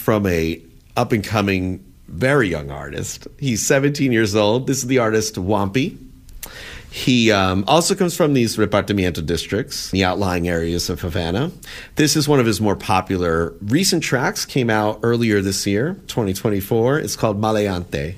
from a up-and-coming, very young artist. He's 17 years old. This is the artist Wampi. He also comes from these repartimiento districts, the outlying areas of Havana. This is one of his more popular recent tracks, came out earlier this year, 2024. It's called Maleante.